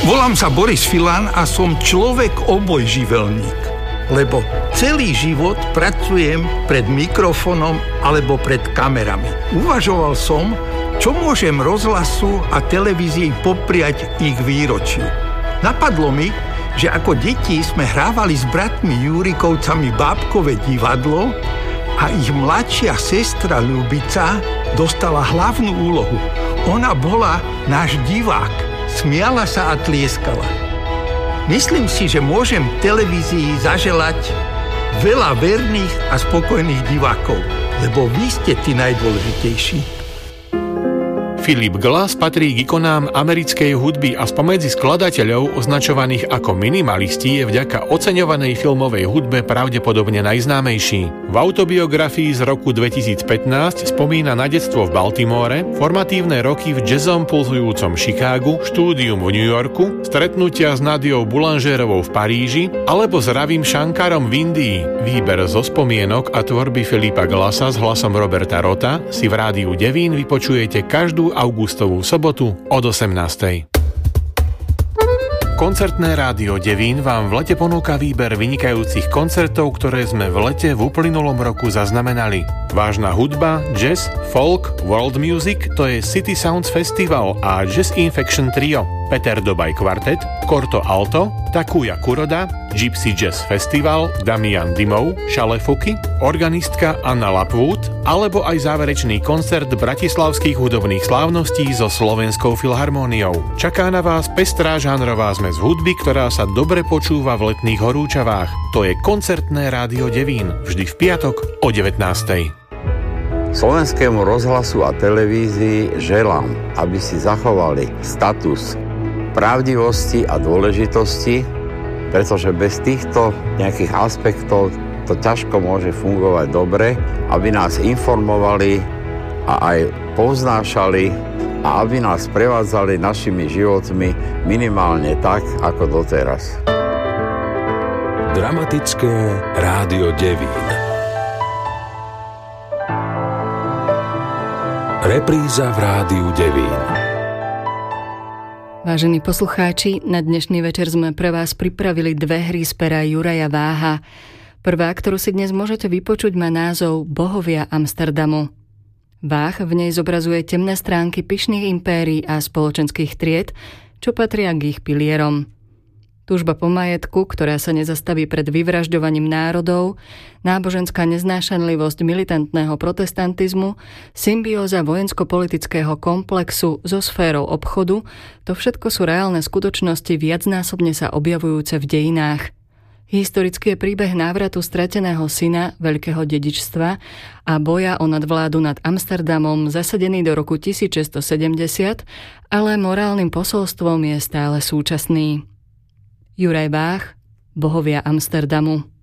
Volám sa Boris Filan a som človek obojživelník, lebo celý život pracujem pred mikrofónom alebo pred kamerami. Uvažoval som, čo môžem rozhlasu a televízii popriať ich výročiu. Napadlo mi, že ako deti sme hrávali s bratmi Jurikovcami bábkové divadlo a ich mladšia sestra Ľubica dostala hlavnú úlohu. Ona bola náš divák. Smiala sa a tlieskala. Myslím si, že môžem televízii zaželať veľa verných a spokojných divákov, lebo vy ste tí najdôležitejší. Philip Glass patrí k ikonám americkej hudby a spomedzi skladateľov označovaných ako minimalisti je vďaka oceňovanej filmovej hudbe pravdepodobne najznámejší. V autobiografii z roku 2015 spomína na detstvo v Baltimore, formatívne roky v jazzom pulzujúcom Chicagu, štúdium v New Yorku, stretnutia s Nadiou Boulangerovou v Paríži alebo s Ravim Shankarom v Indii. Výber zo spomienok a tvorby Philipa Glassa s hlasom Roberta Rota si v rádiu Devín vypočujete každú augustovú sobotu od 18:00. Koncertné rádio Devín vám v lete ponúka výber vynikajúcich koncertov, ktoré sme v lete v uplynulom roku zaznamenali. Vážna hudba, jazz, folk, world music, to je City Sounds Festival a Jazz Infection Trio, Peter Dobaj Quartet, Corto Alto, Takuya Kuroda, Gypsy Jazz Festival, Damian Dimov, Šalefuky, organistka Anna Lapwood, alebo aj záverečný koncert bratislavských hudobných slávností so Slovenskou filharmóniou. Čaká na vás pestrá žánrová zmes hudby, ktorá sa dobre počúva v letných horúčavách. To je Koncertné rádio Devín, vždy v piatok o 19:00. Slovenskému rozhlasu a televízii želám, aby si zachovali status pravdivosti a dôležitosti, pretože bez týchto nejakých aspektov to ťažko môže fungovať dobre, aby nás informovali a aj povznášali a aby nás prevádzali našimi životmi minimálne tak, ako doteraz. Dramatické rádio Devín. Repríza v rádiu Devín. Vážení poslucháči, na dnešný večer sme pre vás pripravili dve hry z pera Juraja Váha. Prvá, ktorú si dnes môžete vypočuť, má názov Bohovia Amsterdamu. Váh v nej zobrazuje temné stránky pyšných impérií a spoločenských tried, čo patria k ich pilierom. Túžba po majetku, ktorá sa nezastaví pred vyvražďovaním národov, náboženská neznášanlivosť militantného protestantizmu, symbióza vojensko-politického komplexu so sférou obchodu, to všetko sú reálne skutočnosti viacnásobne sa objavujúce v dejinách. Historický je príbeh návratu strateného syna, veľkého dedičstva a boja o nadvládu nad Amsterdamom zasadený do roku 1670, ale morálnym posolstvom je stále súčasný. Juraj Váh, Bohovia Amsterdamu.